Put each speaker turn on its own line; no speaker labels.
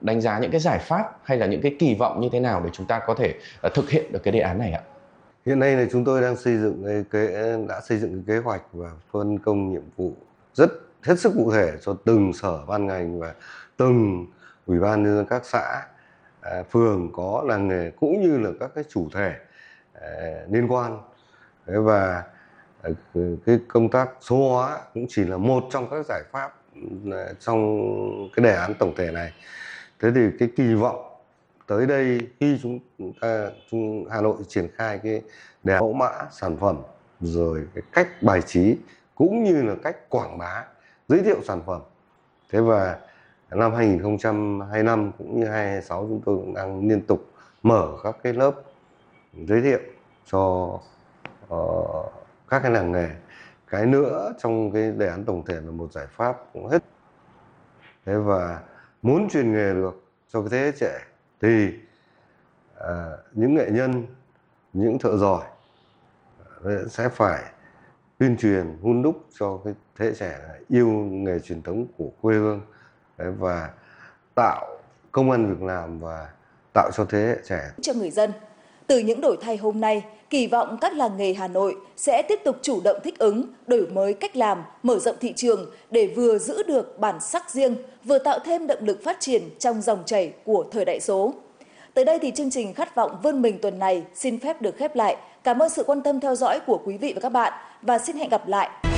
đánh giá những cái giải pháp hay là những cái kỳ vọng như thế nào để chúng ta có thể thực hiện được cái đề án này ạ?
Hiện nay là chúng tôi đang đã xây dựng cái kế hoạch và phân công nhiệm vụ rất hết sức cụ thể cho từng sở ban ngành và từng ủy ban nhân dân các xã, phường có làng nghề cũng như là các cái chủ thể liên quan. Thế và cái công tác số hóa cũng chỉ là một trong các giải pháp trong cái đề án tổng thể này. Thế thì cái kỳ vọng tới đây khi Hà Nội triển khai cái đề án mẫu mã sản phẩm, rồi cái cách bài trí cũng như là cách quảng bá giới thiệu sản phẩm. Thế và năm 2025 cũng như 2026 chúng tôi cũng đang liên tục mở các cái lớp giới thiệu cho các cái làng nghề. Cái nữa trong cái đề án tổng thể là một giải pháp cũng hết. Thế và muốn truyền nghề được cho cái thế hệ trẻ thì những nghệ nhân, những thợ giỏi sẽ phải tuyên truyền hun đúc cho cái thế hệ trẻ yêu nghề truyền thống của quê hương và tạo công ăn việc làm và tạo cho thế hệ trẻ.
Cho người dân. Từ những đổi thay hôm nay, kỳ vọng các làng nghề Hà Nội sẽ tiếp tục chủ động thích ứng, đổi mới cách làm, mở rộng thị trường để vừa giữ được bản sắc riêng, vừa tạo thêm động lực phát triển trong dòng chảy của thời đại số. Tới đây thì chương trình Khát vọng vươn mình tuần này xin phép được khép lại. Cảm ơn sự quan tâm theo dõi của quý vị và các bạn và xin hẹn gặp lại.